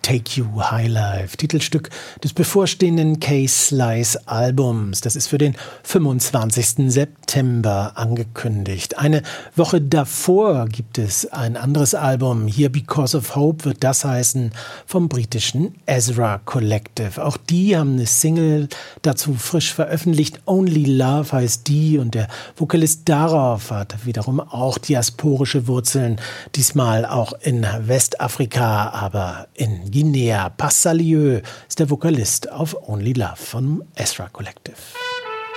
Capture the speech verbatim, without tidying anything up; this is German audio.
Take You High Life, Titelstück des bevorstehenden K-Slice Albums. Das ist für den fünfundzwanzigsten September angekündigt. Eine Woche davor gibt es ein anderes Album. Here Because of Hope wird das heißen, vom britischen Ezra Collective. Auch die haben eine Single dazu frisch veröffentlicht. Only Love heißt die und der Vokalist darauf hat wiederum auch diasporische Wurzeln. Diesmal auch in Westafrika, aber in Guinea. Passalieu ist der Vokalist auf Only Love vom Ezra Collective.